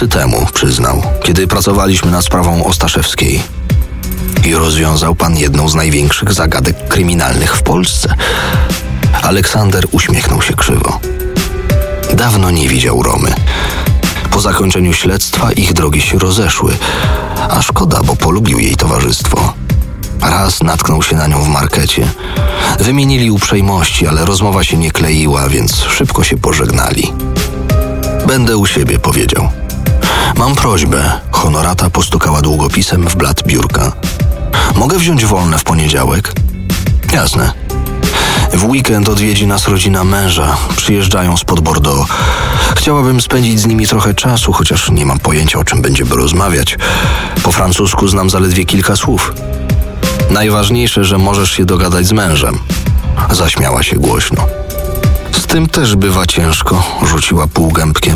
miesięcy temu, przyznał, kiedy pracowaliśmy nad sprawą Ostaszewskiej. I rozwiązał pan jedną z największych zagadek kryminalnych w Polsce. Aleksander uśmiechnął się krzywo. Dawno nie widział Romy. Po zakończeniu śledztwa ich drogi się rozeszły, a szkoda, bo polubił jej towarzystwo. Raz natknął się na nią w markecie. Wymienili uprzejmości, ale rozmowa się nie kleiła, więc szybko się pożegnali. Będę u siebie, powiedział. Mam prośbę. Honorata postukała długopisem w blat biurka. Mogę wziąć wolne w poniedziałek? Jasne. W weekend odwiedzi nas rodzina męża. Przyjeżdżają spod Bordeaux. Chciałabym spędzić z nimi trochę czasu, chociaż nie mam pojęcia, o czym będziemy rozmawiać. Po francusku znam zaledwie kilka słów. Najważniejsze, że możesz się dogadać z mężem. Zaśmiała się głośno. Z tym też bywa ciężko, rzuciła półgębkiem.